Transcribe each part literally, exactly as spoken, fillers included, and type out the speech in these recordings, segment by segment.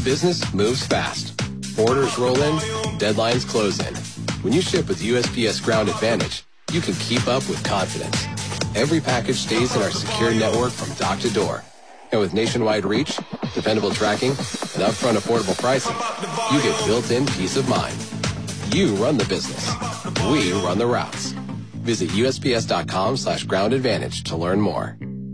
Business moves fast. Orders roll in, deadlines close in. When you ship with U S P S Ground Advantage, you can keep up with confidence. Every package stays in our secure network from dock to door. And with nationwide reach, dependable tracking, and upfront affordable pricing, you get built-in peace of mind. You run the business. We run the routes. Visit U S P S dot com slash ground advantage to learn more.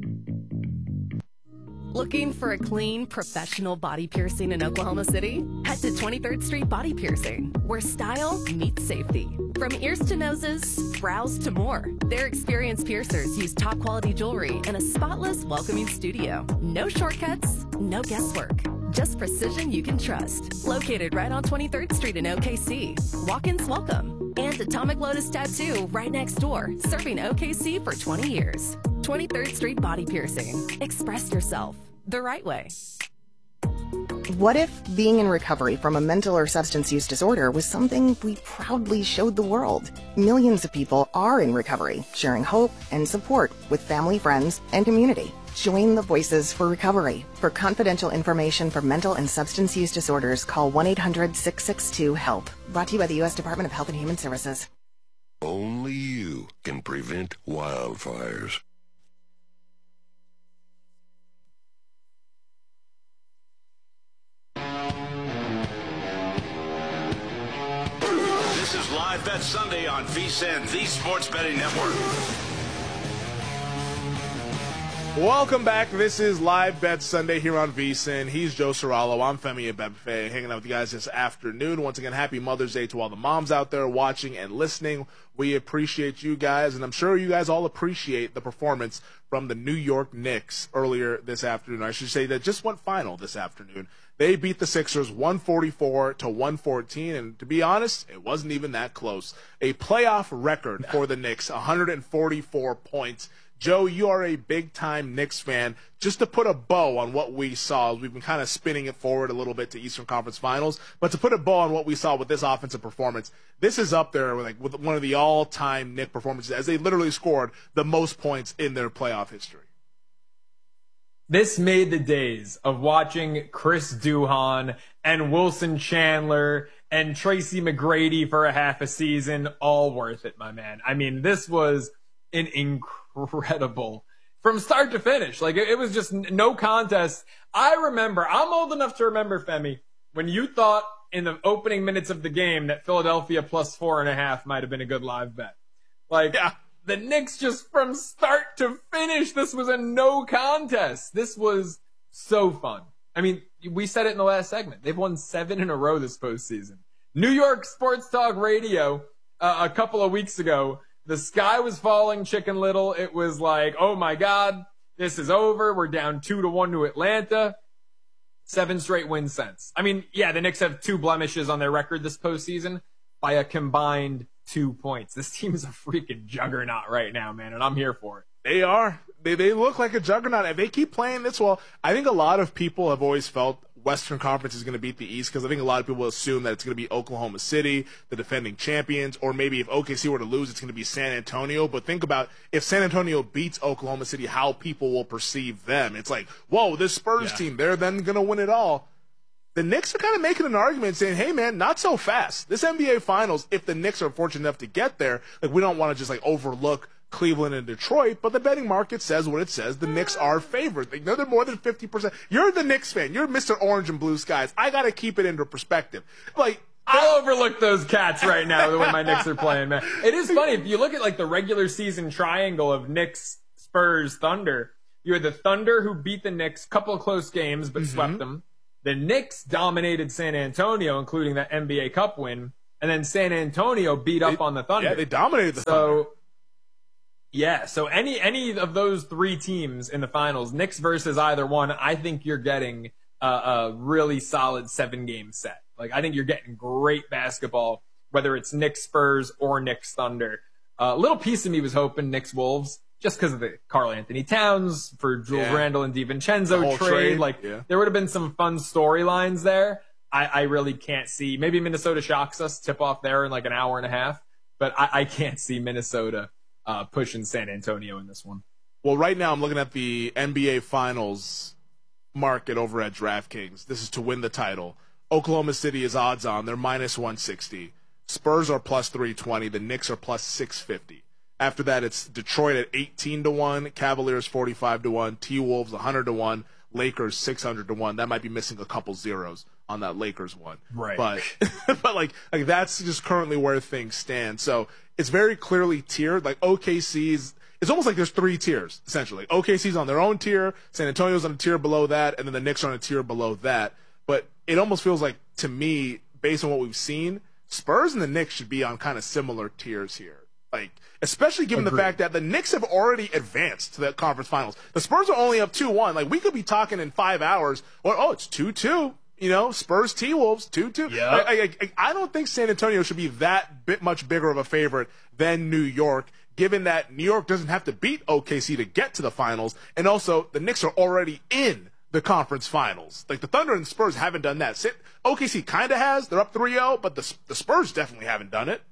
Looking for a clean, professional body piercing in Oklahoma City? Head to twenty-third Street Body Piercing, where style meets safety. From ears to noses, brows to more, their experienced piercers use top-quality jewelry in a spotless, welcoming studio. No shortcuts, no guesswork. Just precision you can trust. Located right on twenty-third Street in O K C. Walk-ins welcome. And Atomic Lotus Tattoo right next door, serving O K C for twenty years. twenty-third Street Body Piercing. Express yourself the right way. What if being in recovery from a mental or substance use disorder was something we proudly showed the world? Millions of people are in recovery, sharing hope and support with family, friends, and community. Join the Voices for Recovery. For confidential information for mental and substance use disorders, call one eight hundred six six two HELP. Brought to you by the U S Department of Health and Human Services. Only you can prevent wildfires. This is Live Bet Sunday on V S I N, the Sports Betting Network. Welcome back. This is Live Bet Sunday here on V S I N. He's Joe Serralo. I'm Femi Abebefe, hanging out with you guys this afternoon. Once again, happy Mother's Day to all the moms out there watching and listening. We appreciate you guys, and I'm sure you guys all appreciate the performance from the New York Knicks earlier this afternoon. I should say that just went final this afternoon. They beat the Sixers one forty-four to one fourteen, and to be honest, it wasn't even that close. A playoff record for the Knicks, one hundred forty-four points. Joe, you are a big-time Knicks fan. Just to put a bow on what we saw, we've been kind of spinning it forward a little bit to Eastern Conference Finals, but to put a bow on what we saw with this offensive performance, this is up there with, like, with one of the all-time Knicks performances, as they literally scored the most points in their playoff history. This made the days of watching Chris Duhon and Wilson Chandler and Tracy McGrady for a half a season all worth it, my man. I mean, this was an incredible from start to finish. Like, it, it was just no contest. I remember, I'm old enough to remember, Femi, when you thought in the opening minutes of the game that Philadelphia plus four and a half might have been a good live bet. Like, yeah. The Knicks just from start to finish, this was a no contest. This was so fun. I mean, we said it in the last segment. They've won seven in a row this postseason. New York Sports Talk Radio uh, a couple of weeks ago, the sky was falling, Chicken Little. It was like, oh my God, this is over. We're down two to one to Atlanta. Seven straight wins since. I mean, yeah, the Knicks have two blemishes on their record this postseason by a combined two points. This team is a freaking juggernaut right now, man, and I'm here for it. They are. They they look like a juggernaut. If they keep playing this well, I think a lot of people have always felt Western Conference is going to beat the East, because I think a lot of people assume that it's going to be Oklahoma City, the defending champions, or maybe if O K C were to lose, it's going to be San Antonio. But think about if San Antonio beats Oklahoma City, how people will perceive them. It's like, whoa, this Spurs yeah. team, they're then going to win it all. The Knicks are kind of making an argument saying, hey, man, not so fast. This N B A Finals, if the Knicks are fortunate enough to get there, like, we don't want to just, like, overlook Cleveland and Detroit, but the betting market says what it says. The Knicks are favored. Like, they're more than fifty percent. You're the Knicks fan. You're Mister Orange and Blue Skies. I got to keep it into perspective. Like, I'll overlook those cats right now the way my Knicks are playing, man. It is funny. If you look at, like, the regular season triangle of Knicks, Spurs, Thunder, you had the Thunder who beat the Knicks, couple of close games, but mm-hmm. swept them. The Knicks dominated San Antonio, including that N B A Cup win, and then San Antonio beat up they, on the Thunder. Yeah, they dominated the so, Thunder. Yeah, so any any of those three teams in the finals, Knicks versus either one, I think you're getting a, a really solid seven-game set. Like, I think you're getting great basketball, whether it's Knicks Spurs or Knicks Thunder. A uh, little piece of me was hoping Knicks Wolves, just because of the Karl Anthony Towns for Julius yeah. Randle and DiVincenzo trade. trade. Like, yeah. there would have been some fun storylines there. I, I really can't see. Maybe Minnesota shocks us, tip off there in like an hour and a half. But I, I can't see Minnesota uh, pushing San Antonio in this one. Well, right now I'm looking at the N B A Finals market over at DraftKings. This is to win the title. Oklahoma City is odds on. They're minus one sixty. Spurs are plus three twenty. The Knicks are plus six fifty. After that, it's Detroit at eighteen to one, Cavaliers forty-five to one, T-Wolves one hundred to one, Lakers six hundred to one. That might be missing a couple zeros on that Lakers one. Right. But, but like, like that's just currently where things stand. So it's very clearly tiered. Like O K C's, it's almost like there's three tiers, essentially. O K C's on their own tier, San Antonio's on a tier below that, and then the Knicks are on a tier below that. But it almost feels like, to me, based on what we've seen, Spurs and the Knicks should be on kind of similar tiers here. Like, especially given Agreed. the fact that the Knicks have already advanced to the conference finals. The Spurs are only up two one. Like, we could be talking in five hours, or, oh, it's two two. You know, Spurs T-Wolves, two two. Yep. I, I, I, I don't think San Antonio should be that bit much bigger of a favorite than New York, given that New York doesn't have to beat O K C to get to the finals, and also the Knicks are already in the conference finals. Like, the Thunder and Spurs haven't done that. O K C kind of has. They're up three oh, but the, the Spurs definitely haven't done it.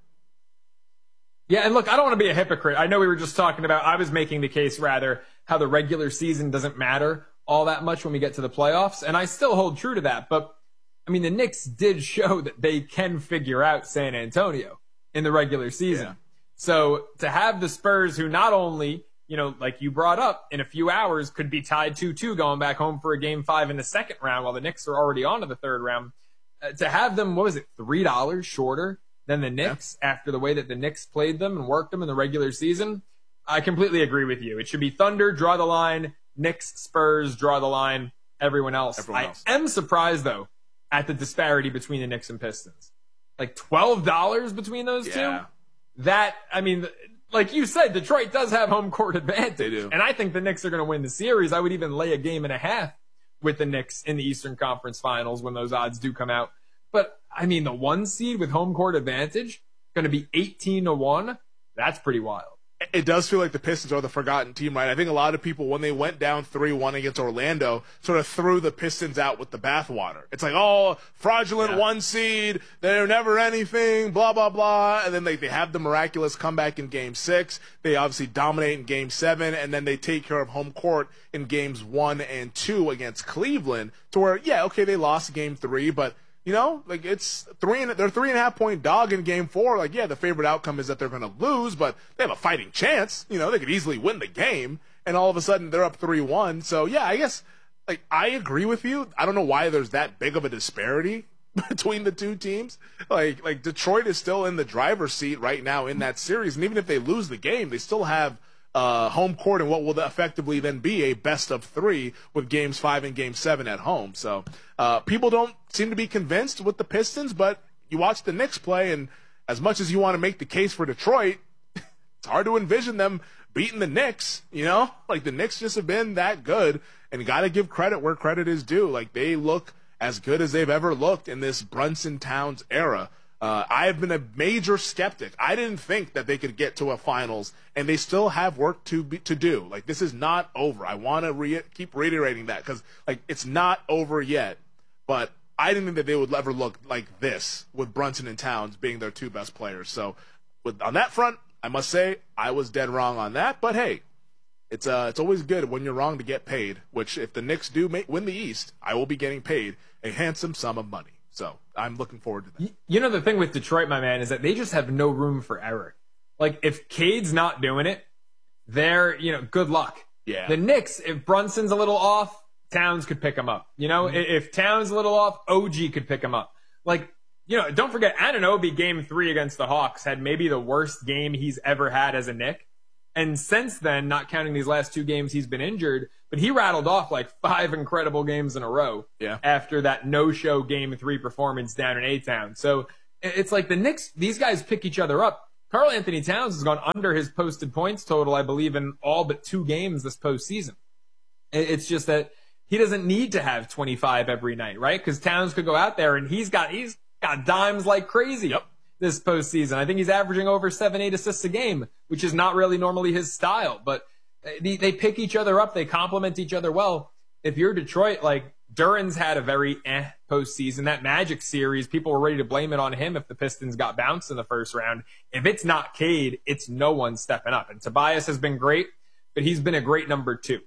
Yeah, and look, I don't want to be a hypocrite. I know we were just talking about, I was making the case, rather, how the regular season doesn't matter all that much when we get to the playoffs, and I still hold true to that. But, I mean, the Knicks did show that they can figure out San Antonio in the regular season. Yeah. So to have the Spurs, who not only, you know, like you brought up, in a few hours could be tied two two going back home for a game five in the second round while the Knicks are already on to the third round, uh, to have them, what was it, three dollars shorter than the Knicks yeah. after the way that the Knicks played them and worked them in the regular season, I completely agree with you. It should be Thunder, draw the line, Knicks, Spurs, draw the line, everyone else. Everyone else. I am surprised, though, at the disparity between the Knicks and Pistons. Like twelve dollars between those yeah. two? That, I mean, like you said, Detroit does have home court advantage. They do. And I think the Knicks are going to win the series. I would even lay a game and a half with the Knicks in the Eastern Conference Finals when those odds do come out. But, I mean, the one seed with home court advantage, going to be eighteen to one. That's pretty wild. It does feel like the Pistons are the forgotten team, right? I think a lot of people, when they went down three one against Orlando, sort of threw the Pistons out with the bathwater. It's like, oh, fraudulent yeah. one seed, they're never anything, blah, blah, blah. And then they, they have the miraculous comeback in game six. They obviously dominate in game seven, and then they take care of home court in games one and two against Cleveland, to where, yeah, okay, they lost game three, but you know, like it's three and they're three and a half point dog in game four. Like, yeah, the favorite outcome is that they're going to lose, but they have a fighting chance. You know, they could easily win the game, and all of a sudden they're up three one. So yeah, I guess like I agree with you. I don't know why there's that big of a disparity between the two teams. Like like Detroit is still in the driver's seat right now in that series, and even if they lose the game, they still have uh, home court in what will effectively then be a best of three with games five and game seven at home. So uh, people don't seem to be convinced with the Pistons, but you watch the Knicks play, and as much as you want to make the case for Detroit, it's hard to envision them beating the Knicks, you know? Like, the Knicks just have been that good, and you got to give credit where credit is due. Like, they look as good as they've ever looked in this Brunson Towns era. Uh, I have been a major skeptic. I didn't think that they could get to a finals, and they still have work to be, to do. Like, this is not over. I want to re- keep reiterating that because, like, it's not over yet. But I didn't think that they would ever look like this with Brunson and Towns being their two best players. So, with, on that front, I must say I was dead wrong on that. But hey, it's uh, it's always good when you're wrong to get paid. Which, if the Knicks do make, win the East, I will be getting paid a handsome sum of money. So I'm looking forward to that. You know, the thing with Detroit, my man, is that they just have no room for error. Like, if Cade's not doing it, they're, you know, good luck. Yeah. The Knicks, if Brunson's a little off, Towns could pick him up. You know, mm-hmm. if Towns a little off, O G could pick him up. Like, you know, don't forget, Anunoby game three against the Hawks had maybe the worst game he's ever had as a Knick. And since then, not counting these last two games, he's been injured, but he rattled off like five incredible games in a row yeah. after that no-show game three performance down in A-Town. So it's like the Knicks, these guys pick each other up. Karl Anthony Towns has gone under his posted points total, I believe, in all but two games this postseason. It's just that he doesn't need to have twenty-five every night, right? Because Towns could go out there and he's got he's got dimes like crazy. Yep. This postseason. I think he's averaging over seven, eight assists a game, which is not really normally his style, but they, they pick each other up. They complement each other well. If you're Detroit, like Duren's had a very eh postseason. That Magic series, people were ready to blame it on him if the Pistons got bounced in the first round. If it's not Cade, it's no one stepping up. And Tobias has been great, but he's been a great number two.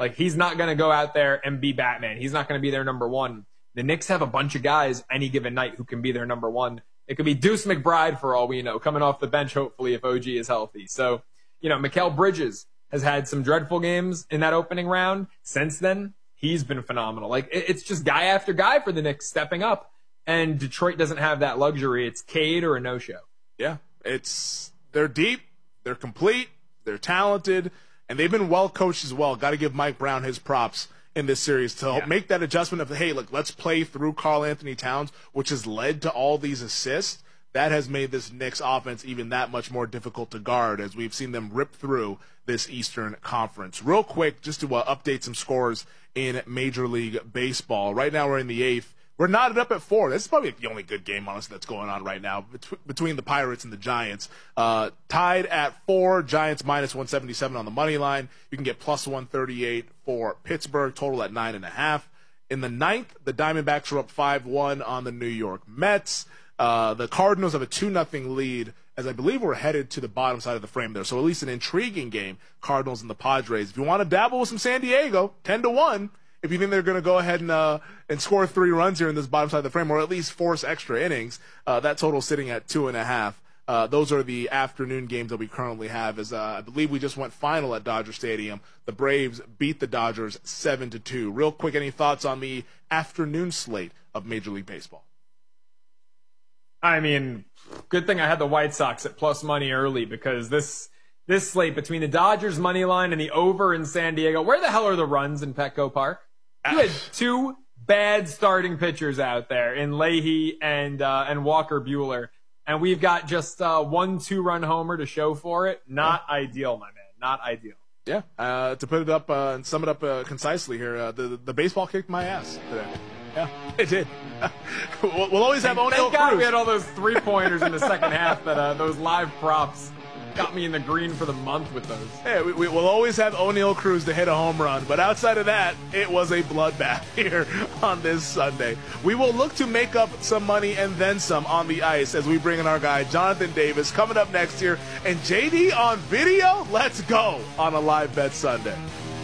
Like, he's not going to go out there and be Batman. He's not going to be their number one. The Knicks have a bunch of guys any given night who can be their number one. It could be Deuce McBride, for all we know, coming off the bench, hopefully, if O G is healthy. So, you know, Mikal Bridges has had some dreadful games in that opening round. Since then, he's been phenomenal. Like, it's just guy after guy for the Knicks stepping up. And Detroit doesn't have that luxury. It's Cade or a no-show. Yeah, it's they're deep, they're complete, they're talented, and they've been well coached as well. Got to give Mike Brown his props in this series to help yeah. make that adjustment of, hey, look, let's play through Karl Anthony Towns, which has led to all these assists. That has made this Knicks offense even that much more difficult to guard as we've seen them rip through this Eastern Conference. Real quick, just to uh, update some scores in Major League Baseball. Right now we're in the eighth. We're knotted up at four. This is probably the only good game, honestly, that's going on right now bet- between the Pirates and the Giants. Uh, tied at four, Giants minus one seventy-seven on the money line. You can get plus one thirty-eight for Pittsburgh, total at nine and a half. In the ninth, the Diamondbacks are up five one on the New York Mets. Uh, the Cardinals have a two nothing lead, as I believe we're headed to the bottom side of the frame there. So at least an intriguing game, Cardinals and the Padres. If you want to dabble with some San Diego, ten to one. If you think they're going to go ahead and uh, and score three runs here in this bottom side of the frame, or at least force extra innings, uh, that total sitting at two and a half. Uh, those are the afternoon games that we currently have. As uh, I believe we just went final at Dodger Stadium. The Braves beat the Dodgers seven to two. Real quick, any thoughts on the afternoon slate of Major League Baseball? I mean, good thing I had the White Sox at plus money early, because this this slate between the Dodgers money line and the over in San Diego, where the hell are the runs in Petco Park? You had two bad starting pitchers out there in Leahy and uh, and Walker Buehler, and we've got just uh, one two-run homer to show for it. Not yeah. ideal, my man. Not ideal. Yeah. Uh, to put it up uh, and sum it up uh, concisely here, uh, the the baseball kicked my ass today. Yeah, it did. we'll, we'll always have O'Neal Cruz. Thank God we had all those three-pointers in the second half that uh, those live props got me in the green for the month with those. Hey, we, we will always have O'Neal Cruz to hit a home run, but outside of that, it was a bloodbath here on this Sunday. We will look to make up some money and then some on the ice as we bring in our guy, Jonathan Davis, coming up next here. And J D on video, let's go on a Live Bet Sunday.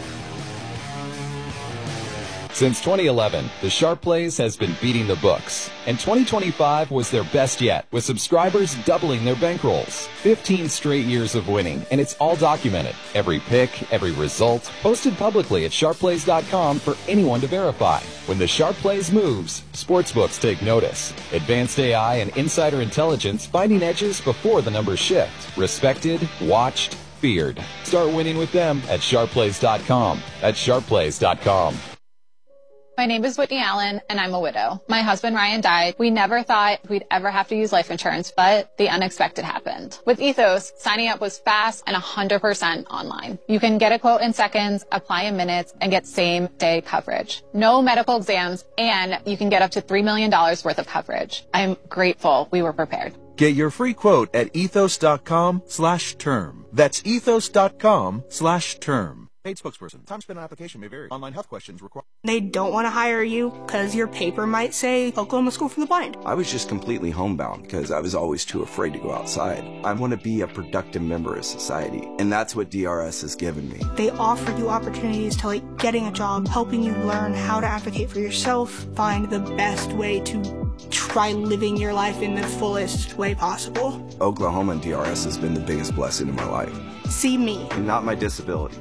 Since twenty eleven, the Sharp Plays has been beating the books, and twenty twenty-five was their best yet, with subscribers doubling their bankrolls. fifteen straight years of winning, and it's all documented. Every pick, every result, posted publicly at sharp plays dot com for anyone to verify. When the Sharp Plays moves, sportsbooks take notice. Advanced A I and insider intelligence finding edges before the numbers shift. Respected, watched, feared. Start winning with them at sharp plays dot com. That's sharp plays dot com. My name is Whitney Allen, and I'm a widow. My husband, Ryan, died. We never thought we'd ever have to use life insurance, but the unexpected happened. With Ethos, signing up was fast and one hundred percent online. You can get a quote in seconds, apply in minutes, and get same-day coverage. No medical exams, and you can get up to three million dollars worth of coverage. I'm grateful we were prepared. Get your free quote at ethos dot com slash term. That's ethos dot com slash term. Paid spokesperson. Time spent on application may vary. Online health questions require. They don't want to hire you because your paper might say Oklahoma School for the Blind. I was just completely homebound because I was always too afraid to go outside. I want to be a productive member of society, and that's what D R S has given me. They offer you opportunities to like getting a job, helping you learn how to advocate for yourself, find the best way to try living your life in the fullest way possible. Oklahoma and D R S has been the biggest blessing in my life. See me. And not my disability.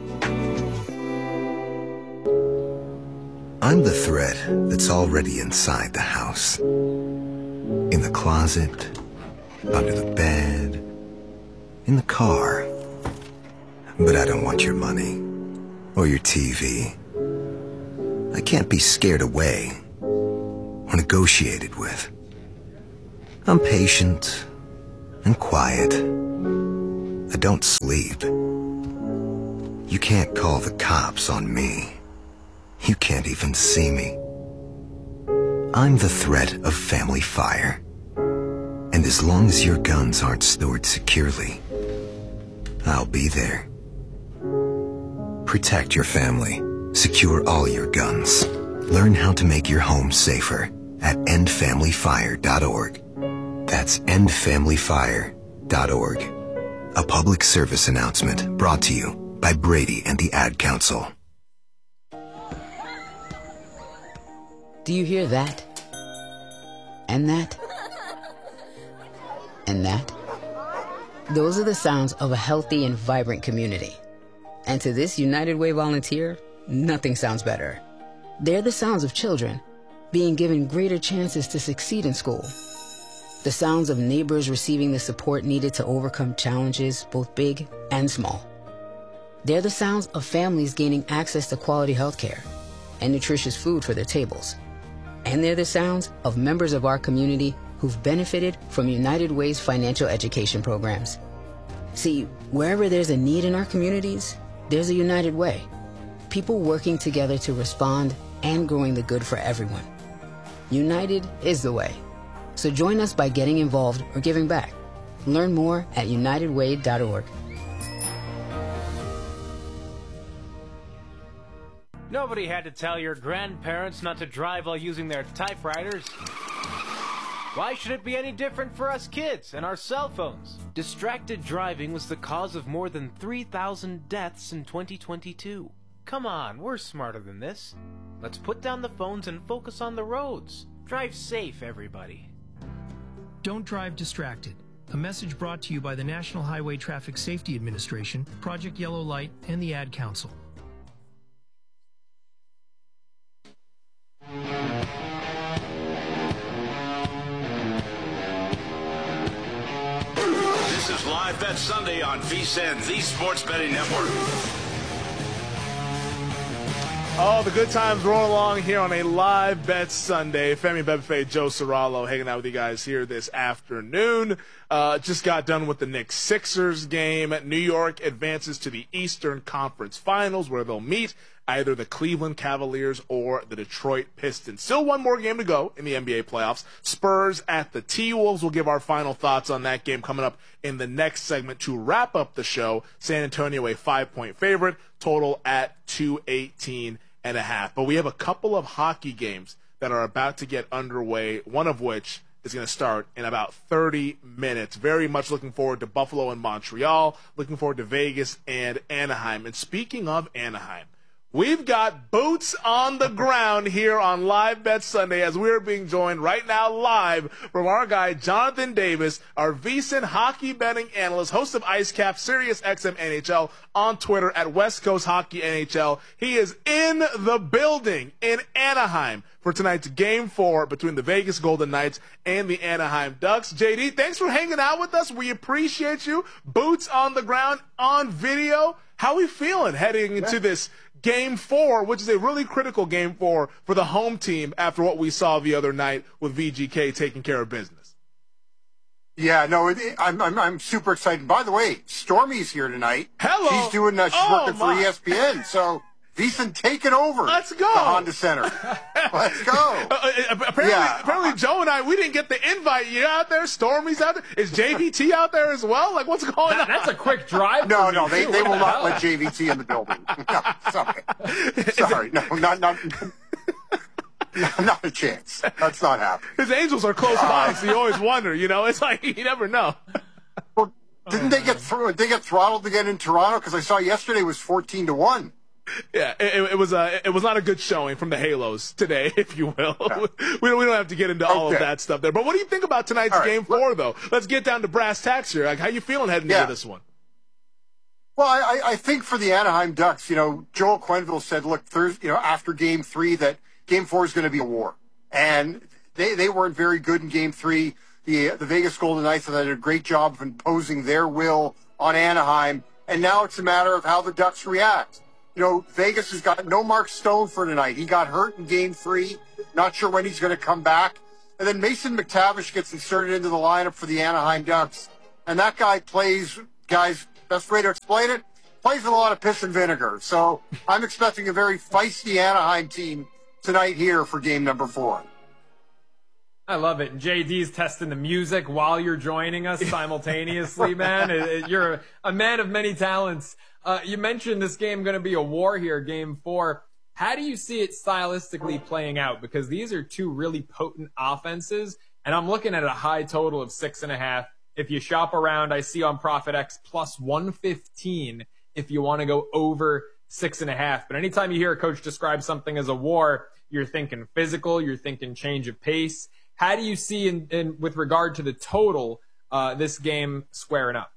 I'm the thread that's already inside the house. In the closet, under the bed, in the car. But I don't want your money or your T V. I can't be scared away or negotiated with. I'm patient and quiet. I don't sleep. You can't call the cops on me. You can't even see me. I'm the threat of family fire. And as long as your guns aren't stored securely, I'll be there. Protect your family. Secure all your guns. Learn how to make your home safer at end family fire dot org. That's end family fire dot org. A public service announcement brought to you by Brady and the Ad Council. Do you hear that? And that? And that? Those are the sounds of a healthy and vibrant community. And to this United Way volunteer, nothing sounds better. They're the sounds of children being given greater chances to succeed in school. The sounds of neighbors receiving the support needed to overcome challenges, both big and small. They're the sounds of families gaining access to quality health care and nutritious food for their tables. And they're the sounds of members of our community who've benefited from United Way's financial education programs. See, wherever there's a need in our communities, there's a United Way. People working together to respond and growing the good for everyone. United is the way. So join us by getting involved or giving back. Learn more at united way dot org. Nobody had to tell your grandparents not to drive while using their typewriters. Why should it be any different for us kids and our cell phones? Distracted driving was the cause of more than three thousand deaths in twenty twenty-two. Come on, we're smarter than this. Let's put down the phones and focus on the roads. Drive safe, everybody. Don't drive distracted. A message brought to you by the National Highway Traffic Safety Administration, Project Yellow Light, and the Ad Council. This is Live Bet Sunday on V S I N, the Sports Betting Network. Oh, the good times rolling along here on a Live Bet Sunday. Femi Bebefe, Joe Serralo hanging out with you guys here this afternoon. Uh, just got done with the Knicks Sixers game. New York advances to the Eastern Conference Finals, where they'll meet either the Cleveland Cavaliers or the Detroit Pistons. Still one more game to go in the N B A playoffs. Spurs at the T-Wolves. We'll give our final thoughts on that game coming up in the next segment to wrap up the show. San Antonio a five-point favorite, total at two eighteen and a half. But we have a couple of hockey games that are about to get underway, one of which is going to start in about thirty minutes. Very much looking forward to Buffalo and Montreal, looking forward to Vegas and Anaheim. And speaking of Anaheim, we've got boots on the ground here on Live Bet Sunday as we're being joined right now live from our guy Jonathan Davis, our VSiN hockey betting analyst, host of IceCap, Sirius X M N H L, on Twitter at West Coast Hockey N H L. He is in the building in Anaheim for tonight's Game four between the Vegas Golden Knights and the Anaheim Ducks. J D, thanks for hanging out with us. We appreciate you. Boots on the ground on video. How are we feeling heading into this Game four, which is a really critical Game four for the home team after what we saw the other night with V G K taking care of business? Yeah, no, it, I'm, I'm I'm super excited. By the way, Stormy's here tonight. Hello. She's doing. Uh, she's oh, working my. for E S P N. So VSiN taking over. Let's go. The Honda Center. Let's go. Uh, apparently, yeah. apparently, Joe and I, we didn't get the invite. You out there? Stormy's out there. Is J V T out there as well? Like, what's going that, on? That's a quick drive. No, for no, me, they too. they What will the not hell? let J V T in the building. No, sorry, sorry, no, not not. Not a chance. That's not happening. His Angels are close uh, by, so you always wonder. You know, it's like you never know. Well, didn't they get through? They get throttled again in Toronto? Because I saw yesterday was fourteen to one. Yeah, it, it was a it was not a good showing from the Halos today, if you will. Yeah. We don't we don't have to get into okay. all of that stuff there. But what do you think about tonight's right. Game four, though? Let's get down to brass tacks here. Like, how you feeling heading yeah. into this one? Well, I, I think for the Anaheim Ducks, you know, Joel Quenneville said, look, Thursday, you know, after Game three, that Game four is going to be a war, and they they weren't very good in Game three. The the Vegas Golden Knights have done a great job of imposing their will on Anaheim, and now it's a matter of how the Ducks react. You know, Vegas has got no Mark Stone for tonight. He got hurt in Game three. Not sure when he's going to come back. And then Mason McTavish gets inserted into the lineup for the Anaheim Ducks. And that guy plays, guys, best way to explain it, plays with a lot of piss and vinegar. So I'm expecting a very feisty Anaheim team tonight here for game number four. I love it. J D's testing the music while you're joining us simultaneously, man. It, it, you're a, a man of many talents. Uh, you mentioned this game going to be a war here, game four. How do you see it stylistically playing out? Because these are two really potent offenses, and I'm looking at a high total of six and a half. If you shop around, I see on ProfitX plus one fifteen if you want to go over six and a half. But anytime you hear a coach describe something as a war, You're thinking physical. You're thinking change of pace. How do you see, in, in with regard to the total, uh, this game squaring up?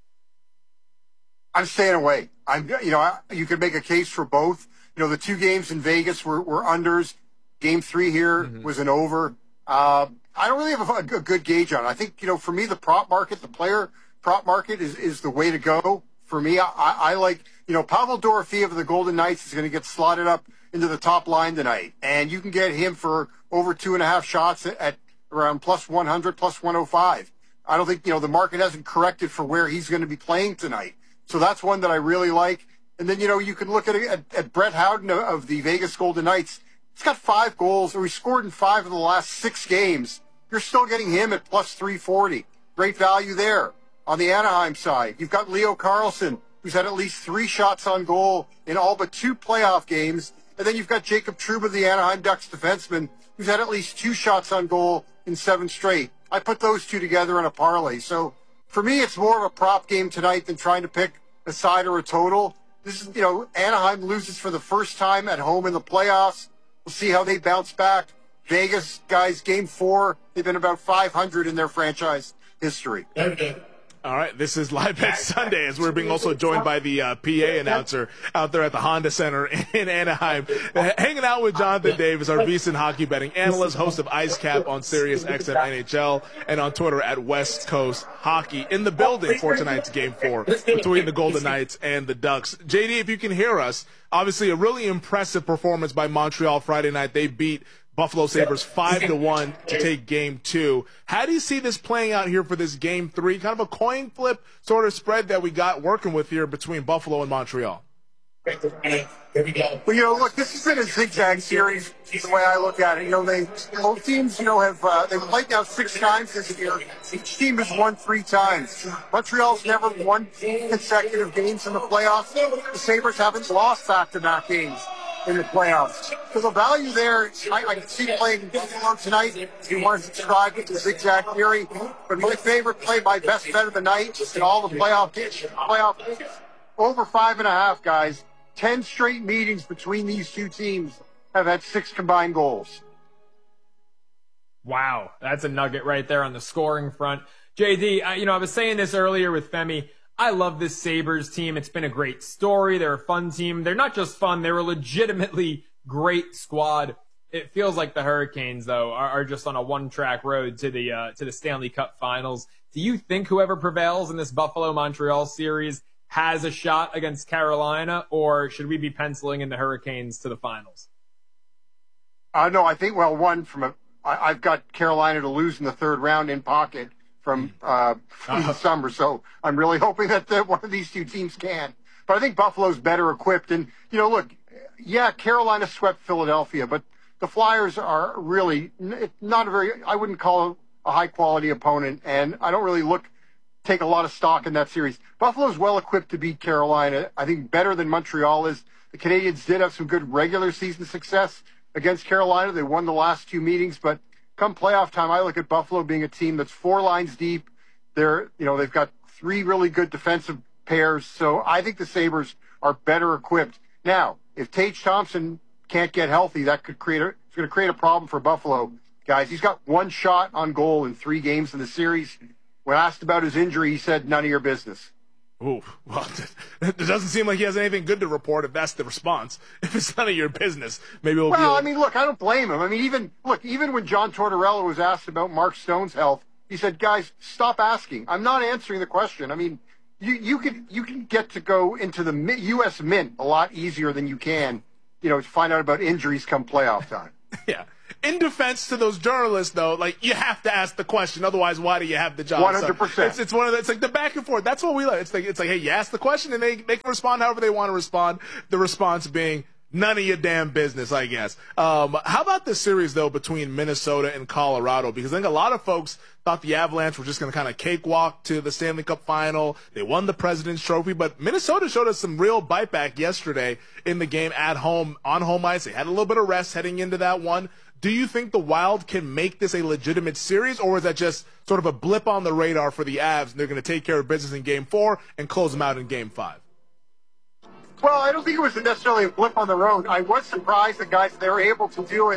I'm staying away. I'm, you know, I, you could make a case for both. You know, the two games in Vegas were, were unders. Game three here mm-hmm. was an over. Uh, I don't really have a, a good gauge on it. I think, you know, for me, the prop market, the player prop market is, is the way to go. For me, I, I like, you know, Pavel Dorofeev of the Golden Knights is going to get slotted up into the top line tonight. And you can get him for over two and a half shots at, at around plus one hundred, plus one oh five. I don't think, you know, the market hasn't corrected for where he's going to be playing tonight. So that's one that I really like. And then, you know, you can look at, at, at Brett Howden of the Vegas Golden Knights. He's got five goals, or he scored in five of the last six games. You're still getting him at plus three forty. Great value there. On the Anaheim side, you've got Leo Carlsson, who's had at least three shots on goal in all but two playoff games. And then you've got Jacob Trouba, the Anaheim Ducks defenseman, who's had at least two shots on goal in seven straight. I put those two together in a parlay. So for me, it's more of a prop game tonight than trying to pick a side or a total. This is, you know, Anaheim loses for the first time at home in the playoffs. We'll see how they bounce back. Vegas, guys, game four, they've been about five hundred in their franchise history. All right, this is Live Bet Sunday, as we're being also joined by the uh, P A announcer out there at the Honda Center in Anaheim, uh, hanging out with Jonathan Davis, our VSiN hockey betting analyst, host of Ice Cap on Sirius X M N H L, and on Twitter at West Coast Hockey, in the building for tonight's Game four between the Golden Knights and the Ducks. J D, if you can hear us, obviously a really impressive performance by Montreal Friday night. They beat Buffalo Sabres five to one to take game two. How do you see this playing out here for this game three? Kind of a coin flip sort of spread that we got working with here between Buffalo and Montreal. Well, you know, look, this has been a zigzag series, the way I look at it. You know, they both teams, you know, have uh, they've played now six times this year. Each team has won three times. Montreal's never won consecutive games in the playoffs. The Sabres haven't lost back-to-back games in the playoffs. So the value there, I, I can see playing Buffalo tonight. If you want to subscribe to the zigzag theory. But my favorite play, my best bet of the night in all the playoff playoff over five and a half, guys. Ten straight meetings between these two teams have had six combined goals. Wow, that's a nugget right there on the scoring front. J D, I, you know, I was saying this earlier with Femi. I love this Sabres team. It's been a great story. They're a fun team. They're not just fun. They're a legitimately great squad. It feels like the Hurricanes, though, are, are just on a one-track road to the uh, to the Stanley Cup Finals. Do you think whoever prevails in this Buffalo-Montreal series has a shot against Carolina, or should we be penciling in the Hurricanes to the finals? Uh, no, I think, well, one, from a, I, I've got Carolina to lose in the third round in pocket from, uh, from the summer, so I'm really hoping that the, one of these two teams can. But I think Buffalo's better equipped. And, you know, look, yeah, Carolina swept Philadelphia, but the Flyers are really not a very, I wouldn't call a high-quality opponent, and I don't really look take a lot of stock in that series. Buffalo's well equipped to beat Carolina. I think better than Montreal is. The Canadians did have some good regular season success against Carolina. They won the last two meetings, but come playoff time, I look at Buffalo being a team that's four lines deep. They're, you know, they've got three really good defensive pairs. So I think the Sabres are better equipped. Now, if Tage Thompson can't get healthy, that could create a, it's going to create a problem for Buffalo. Guys, he's got one shot on goal in three games in the series. When asked about his injury, he said, none of your business. Ooh, well, it doesn't seem like he has anything good to report if that's the response. If it's none of your business, maybe we'll well, be... Well, I mean, look, I don't blame him. I mean, even, look, even when John Tortorella was asked about Mark Stone's health, he said, guys, stop asking. I'm not answering the question. I mean, you, you can, you can get to go into the U S Mint a lot easier than you can, you know, to find out about injuries come playoff time. Yeah. In defense to those journalists, though, like, you have to ask the question. Otherwise, why do you have the job? one hundred percent. So it's, it's one of the, it's like the back and forth. That's what we like. It's like, it's like, hey, you ask the question and they, they can respond however they want to respond. The response being, none of your damn business, I guess. Um, how about this series, though, between Minnesota and Colorado? Because I think a lot of folks thought the Avalanche were just going to kind of cakewalk to the Stanley Cup final. They won the President's Trophy, but Minnesota showed us some real bite back yesterday in the game at home, on home ice. They had a little bit of rest heading into that one. Do you think the Wild can make this a legitimate series, or is that just sort of a blip on the radar for the Avs, and they're going to take care of business in Game four and close them out in Game five? Well, I don't think it was necessarily a blip on the road. I was surprised the guys, they were able to do it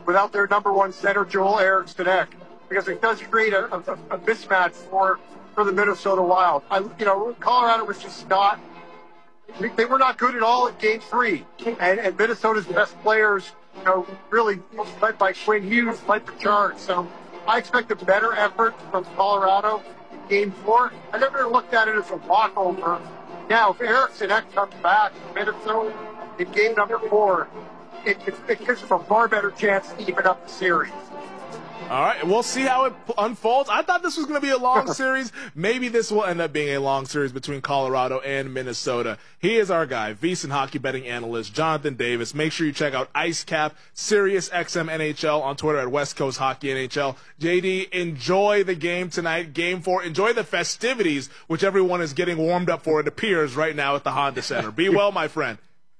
without their number one center, Joel Eriksson Ek, because it does create a, a, a mismatch for, for the Minnesota Wild. I, you know, Colorado was just not, they were not good at all in game three. And, and Minnesota's best players, you know, really led by Quinn Hughes, led the charge. So I expect a better effort from Colorado in game four. I never looked at it as a walkover. Now, if Eriksson Ek comes back to Minnesota in game number four, it, it, it gives us a far better chance to even up the series. All right, we'll see how it unfolds. I thought this was going to be a long series. Maybe this will end up being a long series between Colorado and Minnesota. He is our guy, VSiN hockey betting analyst, Jonathan Davis. Make sure you check out IceCap, SiriusXM N H L on Twitter at West Coast Hockey N H L. J D, enjoy the game tonight, game four. Enjoy the festivities, which everyone is getting warmed up for, it appears, right now at the Honda Center. Be well, my friend.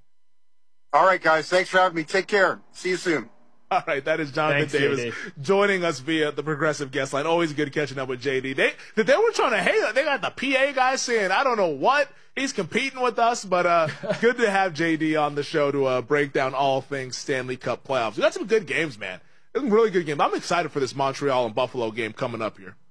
All right, guys. Thanks for having me. Take care. See you soon. All right, that is Jonathan Thanks, Davis J D. joining us via the Progressive Guest Line. Always good catching up with J D. They they were trying to hate. They got the P A guy saying, I don't know what. He's competing with us, but uh, good to have J D on the show to uh, break down all things Stanley Cup playoffs. We got some good games, man. It's a really good game. I'm excited for this Montreal and Buffalo game coming up here.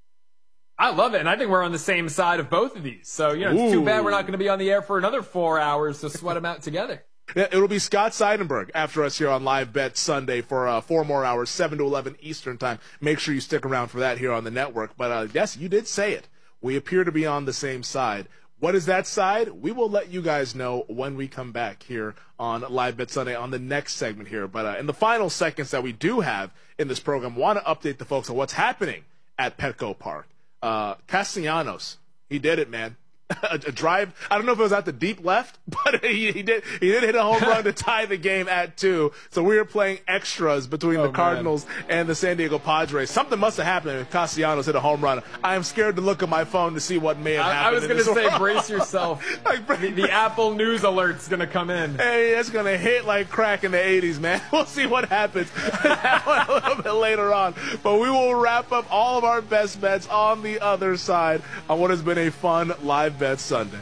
I love it, and I think we're on the same side of both of these. So, you know, it's Ooh. too bad we're not going to be on the air for another four hours to sweat them out together. It'll be Scott Seidenberg after us here on Live Bet Sunday for uh, four more hours, seven to eleven Eastern Time. Make sure you stick around for that here on the network. But, uh, yes, you did say it. We appear to be on the same side. What is that side? We will let you guys know when we come back here on Live Bet Sunday on the next segment here. But uh, in the final seconds that we do have in this program, I want to update the folks on what's happening at Petco Park. Uh, Castellanos, he did it, man. A, a drive. I don't know if it was at the deep left, but he, he did he did hit a home run to tie the game at two. So we were playing extras between oh, the Cardinals man. and the San Diego Padres. Something must have happened if Castellanos hit a home run. I am scared to look at my phone to see what may have I, happened. I was going to say, world. brace yourself. like, the, the Apple News alert's going to come in. Hey, it's going to hit like crack in the eighties, man. We'll see what happens a little bit later on. But we will wrap up all of our best bets on the other side on what has been a fun Live Bet Sunday.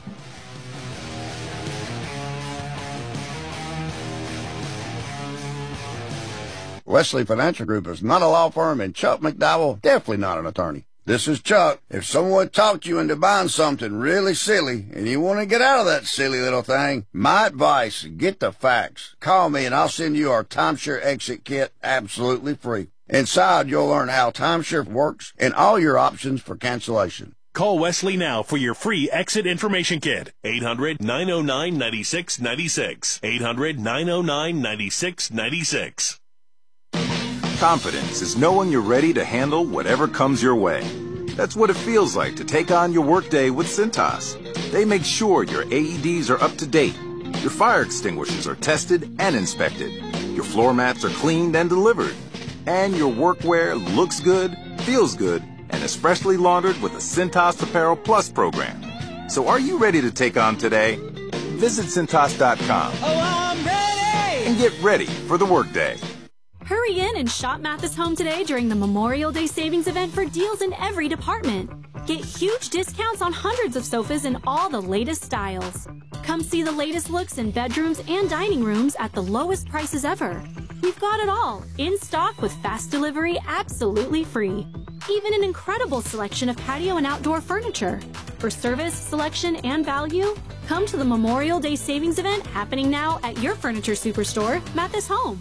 Wesley Financial Group is not a law firm, and Chuck McDowell definitely not an attorney. This is Chuck. If someone talked you into buying something really silly and you want to get out of that silly little thing, my advice, get the facts. Call me and I'll send you our timeshare exit kit absolutely free. Inside, you'll learn how timeshare works and all your options for cancellation. Call Wesley now for your free exit information kit. eight hundred, nine oh nine, nine six nine six. eight hundred, nine oh nine, nine six nine six. Confidence is knowing you're ready to handle whatever comes your way. That's what it feels like to take on your workday with Cintas. They make sure your A E Ds are up to date, your fire extinguishers are tested and inspected, your floor mats are cleaned and delivered, and your workwear looks good, feels good, and is freshly laundered with a Cintas Apparel Plus program. So are you ready to take on today? Visit Cintas dot com oh, I'm ready! and get ready for the workday. Hurry in and shop Mathis Home today during the Memorial Day Savings event for deals in every department. Get huge discounts on hundreds of sofas in all the latest styles. Come see the latest looks in bedrooms and dining rooms at the lowest prices ever. We've got it all, in stock with fast delivery absolutely free. Even an incredible selection of patio and outdoor furniture. For service, selection, and value, come to the Memorial Day Savings event happening now at your furniture superstore, Mathis Home.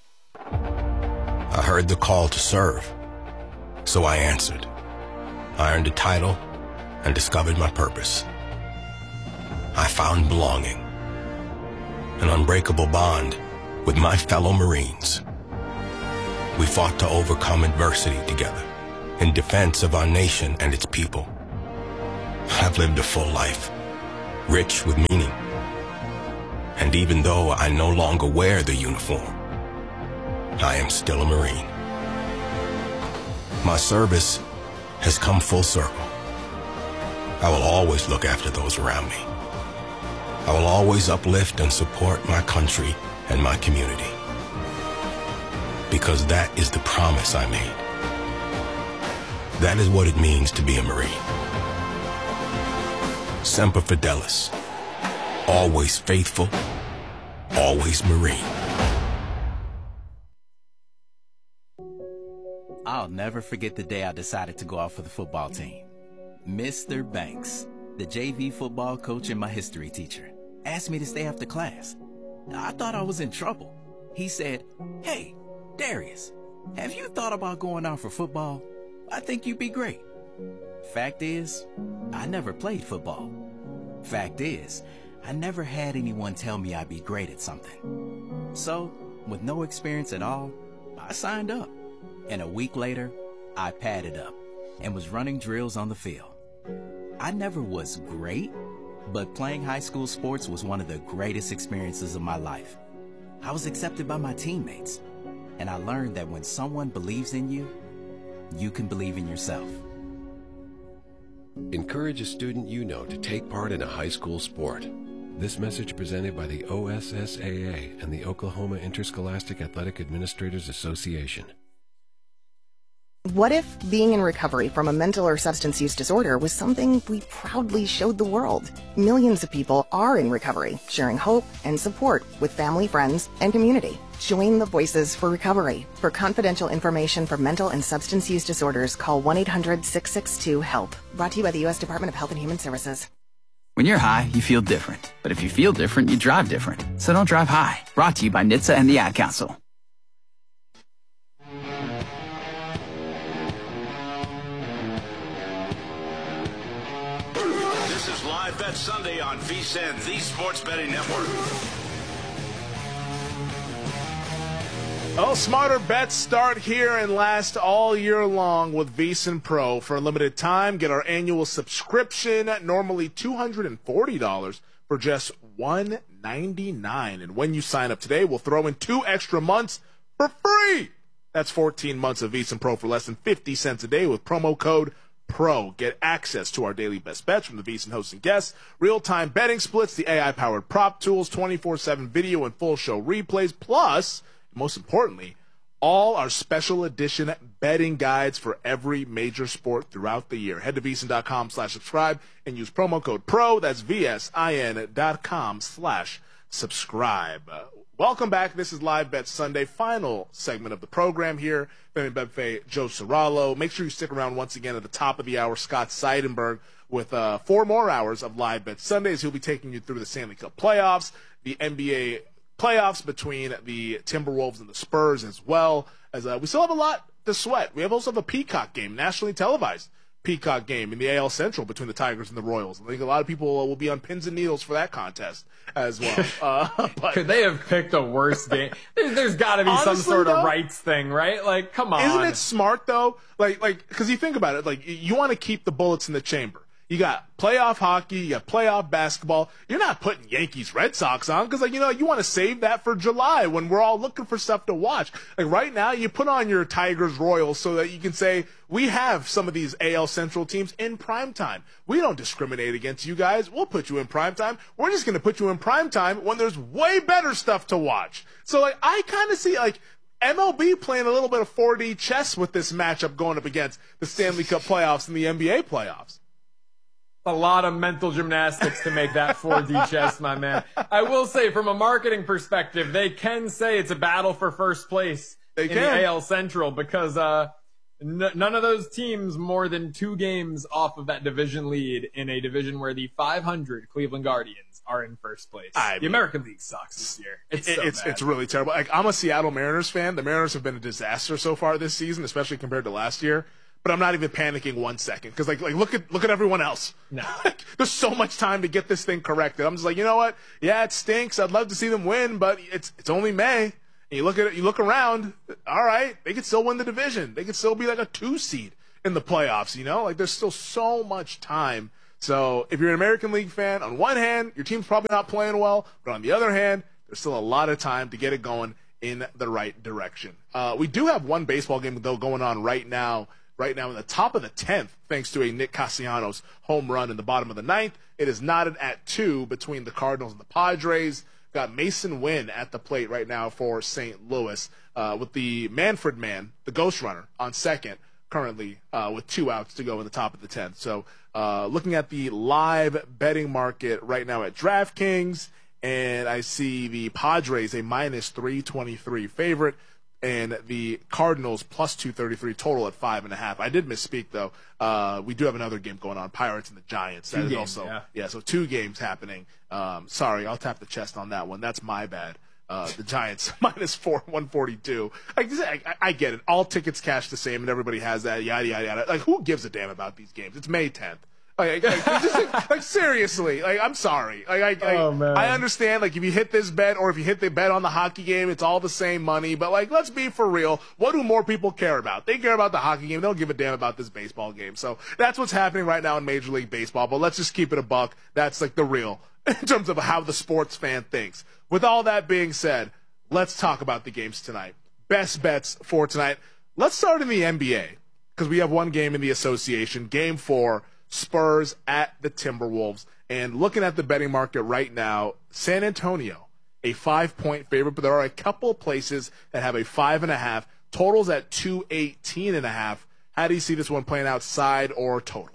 I heard the call to serve, so I answered. I earned a title and discovered my purpose. I found belonging, an unbreakable bond with my fellow Marines. We fought to overcome adversity together in defense of our nation and its people. I've lived a full life, rich with meaning. And even though I no longer wear the uniform, I am still a Marine. My service has come full circle. I will always look after those around me. I will always uplift and support my country and my community. Because that is the promise I made. That is what it means to be a Marine. Semper Fidelis. Always faithful, always Marine. I'll never forget the day I decided to go out for the football team. Mister Banks, the J V football coach and my history teacher, asked me to stay after class. I thought I was in trouble. He said, "Hey, Darius, have you thought about going out for football? I think you'd be great." Fact is, I never played football. Fact is, I never had anyone tell me I'd be great at something. So, with no experience at all, I signed up. And a week later, I padded up and was running drills on the field. I never was great, but playing high school sports was one of the greatest experiences of my life. I was accepted by my teammates, and I learned that when someone believes in you, you can believe in yourself. Encourage a student you know to take part in a high school sport. This message presented by the O S S A A and the Oklahoma Interscholastic Athletic Administrators Association. What if being in recovery from a mental or substance use disorder was something we proudly showed the world? Millions of people are in recovery, sharing hope and support with family, friends, and community. Join the Voices for Recovery. For confidential information for mental and substance use disorders, call one eight hundred six six two HELP. Brought to you by the U S Department of Health and Human Services. When you're high, you feel different. But if you feel different, you drive different. So don't drive high. Brought to you by N H T S A and the Ad Council. This is Live Bet Sunday on V S I N, the Sports Betting Network. Well, smarter bets start here and last all year long with VSiN Pro. For a limited time, get our annual subscription, normally two hundred forty dollars, for just one hundred ninety-nine dollars. And when you sign up today, we'll throw in two extra months for free. That's fourteen months of VSiN Pro for less than fifty cents a day with promo code PRO. Get access to our daily best bets from the VSiN hosts and guests, real-time betting splits, the A I-powered prop tools, twenty-four seven video and full show replays, plus, most importantly, all our special edition betting guides for every major sport throughout the year. Head to VSiN.com slash subscribe and use promo code PRO. That's V S I N dot com slash subscribe. Uh, welcome back. This is Live Bet Sunday, final segment of the program here. Femi Bebefe, Joe Serralo. Make sure you stick around once again at the top of the hour. Scott Seidenberg with uh, four more hours of Live Bet Sundays. He'll be taking you through the Stanley Cup playoffs, the N B A playoffs between the Timberwolves and the Spurs, as well as uh, we still have a lot to sweat. We have also have a Peacock game, nationally televised Peacock game in the A L Central between the Tigers and the Royals. I think a lot of people will be on pins and needles for that contest as well. Uh, but, Could they have picked a worse game? There's, there's got to be honestly, some sort though, of rights thing, right? Like, come on. Isn't it smart, though? Like, like, because you think about it, like, you want to keep the bullets in the chamber. You got playoff hockey, you got playoff basketball. You're not putting Yankees Red Sox on because, like, you know, you want to save that for July when we're all looking for stuff to watch. Like, right now, you put on your Tigers Royals so that you can say, we have some of these A L Central teams in primetime. We don't discriminate against you guys. We'll put you in primetime. We're just going to put you in primetime when there's way better stuff to watch. So, like, I kind of see, like, M L B playing a little bit of four D chess with this matchup going up against the Stanley Cup playoffs and the N B A playoffs. A lot of mental gymnastics to make that four D chess, my man. I will say, from a marketing perspective, they can say it's a battle for first place they in can. the A L Central because uh, n- none of those teams more than two games off of that division lead in a division where the five hundred Cleveland Guardians are in first place. I the mean, American League sucks this year. It's it, so it's, bad. it's really terrible. Like, I'm a Seattle Mariners fan. The Mariners have been a disaster so far this season, especially compared to last year. But I'm not even panicking one second because, like, like look at look at everyone else. No. Like, there's so much time to get this thing corrected. I'm just like, you know what? Yeah, it stinks. I'd love to see them win, but it's it's only May. And you look at it, you look around. All right, they could still win the division. They could still be like a two seed in the playoffs. You know, like there's still so much time. So if you're an American League fan, on one hand, your team's probably not playing well, but on the other hand, there's still a lot of time to get it going in the right direction. Uh, we do have one baseball game though going on right now. Right now in the top of the tenth, thanks to a Nick Castellanos home run in the bottom of the ninth. It is knotted at two between the Cardinals and the Padres. Got Mason Wynn at the plate right now for Saint Louis, uh, with the Manfred man, the ghost runner, on second, currently uh, with two outs to go in the top of the tenth. So uh, looking at the live betting market right now at DraftKings, and I see the Padres a minus three twenty-three favorite, and the Cardinals plus two thirty-three total at five and a half. I did misspeak though. Uh, we do have another game going on, Pirates and the Giants. That two is games, also yeah. yeah, so two games happening. Um, sorry, I'll tap the chest on that one. That's my bad. Uh, the Giants minus four, one forty-two. Like, I, I get it. All tickets cash the same, and everybody has that. Yada yada yada. Like, who gives a damn about these games? It's May tenth. Like, like, just, like, like seriously, like I'm sorry. Like, I, Oh, I, man. I understand. Like, if you hit this bet or if you hit the bet on the hockey game, it's all the same money. But like, let's be for real. What do more people care about? They care about the hockey game. They don't give a damn about this baseball game. So that's what's happening right now in Major League Baseball. But let's just keep it a buck. That's like the real in terms of how the sports fan thinks. With all that being said, let's talk about the games tonight. Best bets for tonight. Let's start in the N B A because we have one game in the association. Game four. Spurs at the Timberwolves. And looking at the betting market right now, San Antonio, a five-point favorite, but there are a couple of places that have a five and a half. Totals at two eighteen and a half. How do you see this one playing out, side or total?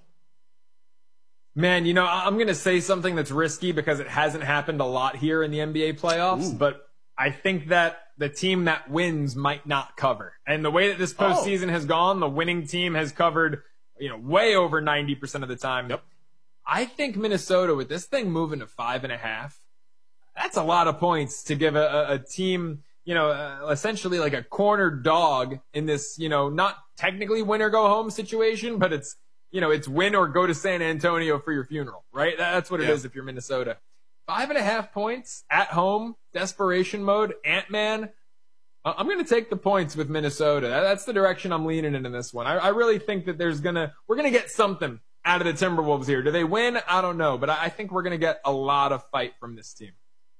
Man, you know, I'm going to say something that's risky because it hasn't happened a lot here in the N B A playoffs, Ooh. but I think that the team that wins might not cover. And the way that this postseason Oh. has gone, the winning team has covered, you know, way over ninety percent of the time. Yep. I think Minnesota, with this thing moving to five and a half, that's a lot of points to give a, a, a team, you know, uh, essentially like a corner dog in this, you know, not technically win or go home situation, but it's, you know, it's win or go to San Antonio for your funeral, right? That's what it Yeah. is if you're Minnesota. Five and a half points at home, desperation mode, Ant-Man. I- I'm going to take the points with Minnesota. That- That's the direction I'm leaning in in this one. I, I really think that there's going to, we're going to get something out of the Timberwolves here. Do they win? I don't know, but I, I think we're going to get a lot of fight from this team.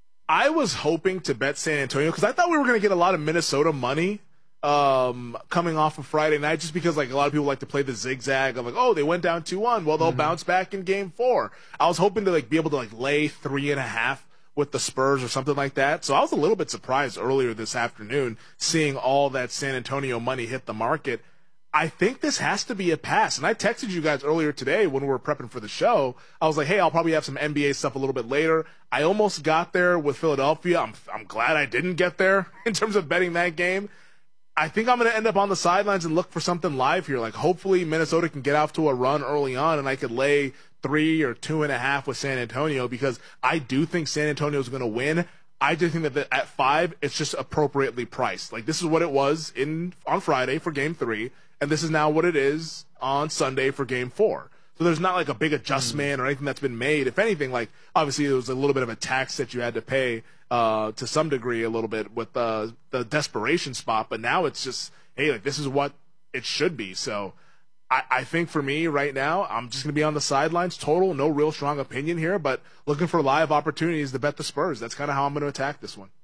I was hoping to bet San Antonio because I thought we were going to get a lot of Minnesota money um, coming off of Friday night just because like a lot of people like to play the zigzag of like, oh, they went down two one. Well, they'll Mm-hmm. bounce back in game four. I was hoping to like be able to like lay three and a half with the Spurs or something like that. So I was a little bit surprised earlier this afternoon seeing all that San Antonio money hit the market. I think this has to be a pass. And I texted you guys earlier today when we were prepping for the show. I was like, hey, I'll probably have some N B A stuff a little bit later. I almost got there with Philadelphia. I'm I'm glad I didn't get there in terms of betting that game. I think I'm going to end up on the sidelines and look for something live here. Like, hopefully Minnesota can get off to a run early on and I could lay three or two and a half with San Antonio because I do think San Antonio is going to win. I do think that the, at five, it's just appropriately priced. Like, this is what it was in on Friday for game three, and this is now what it is on Sunday for game four. So there's not like a big adjustment or anything that's been made. If anything, like, obviously there was a little bit of a tax that you had to pay uh, to some degree a little bit with uh, the desperation spot, but now it's just, hey, like, this is what it should be. So I, I think for me right now, I'm just going to be on the sidelines. Total, no real strong opinion here, but looking for live opportunities to bet the Spurs. That's kind of how I'm going to attack this one.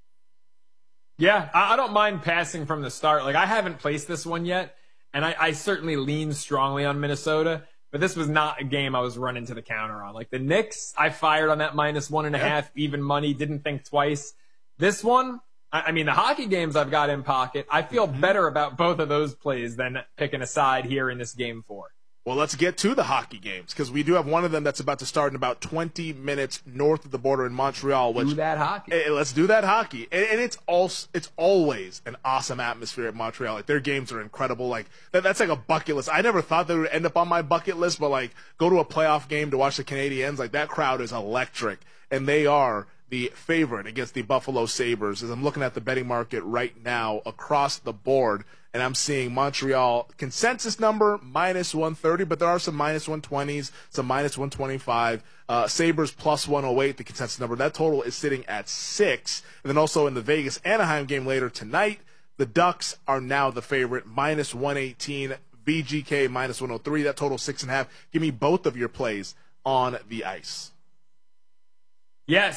Yeah, I I don't mind passing from the start. Like, I haven't placed this one yet, and I, I certainly lean strongly on Minnesota, but this was not a game I was running to the counter on. Like, the Knicks, I fired on that minus one and a Yeah. half, even money, didn't think twice. This one, I, I mean, the hockey games I've got in pocket, I feel Mm-hmm. better about both of those plays than picking a side here in this game four. Well, let's get to the hockey games because we do have one of them that's about to start in about twenty minutes north of the border in Montreal. Which, Do that hockey. Eh, let's do that hockey, and, and it's also it's always an awesome atmosphere at Montreal. Like, their games are incredible. Like that, that's like a bucket list. I never thought they would end up on my bucket list, but like go to a playoff game to watch the Canadiens. Like, that crowd is electric, and they are the favorite against the Buffalo Sabres. As I'm looking at the betting market right now across the board, and I'm seeing Montreal consensus number minus one thirty, but there are some minus one twenties, some minus one twenty-five. Uh, Sabres plus one oh eight, the consensus number. That total is sitting at six. And then also in the Vegas Anaheim game later tonight, the Ducks are now the favorite, minus one eighteen. V G K minus one oh three. That total six and a half. Give me both of your plays on the ice. Yes.